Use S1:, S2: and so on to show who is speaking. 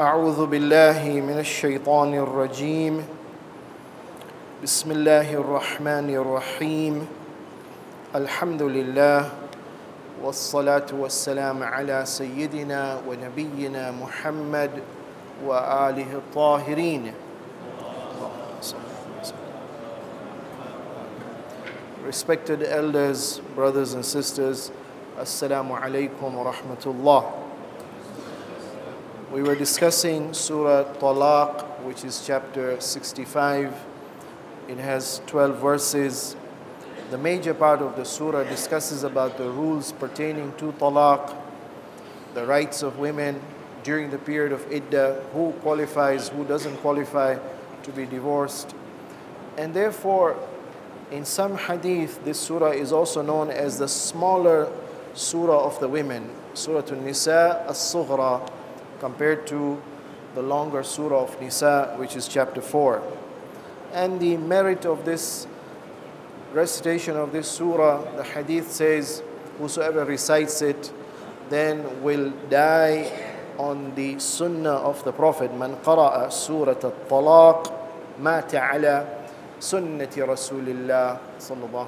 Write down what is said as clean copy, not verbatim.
S1: أعوذ بالله من الشيطان الرجيم بسم الله الرحمن الرحيم الحمد لله والصلاة والسلام على سيدنا ونبينا محمد وآله الطاهرين. Respected elders, brothers and sisters, Assalamu alaikum wa rahmatullah. We were discussing Surah Talaq, which is chapter 65. It has 12 verses. The major part of the surah discusses about the rules pertaining to talaq, the rights of women during the period of iddah, who qualifies, who doesn't qualify to be divorced. And therefore, in some hadith, this surah is also known as the smaller surah of the women, Surah An-Nisa As-Sughra, compared to the longer surah of Nisa, which is chapter 4. And the merit of this recitation of this surah, the hadith says, whosoever recites it then will die on the sunnah of the Prophet. Man qara'a surat al-talaq mata ala sunnati Rasulillah sallallahu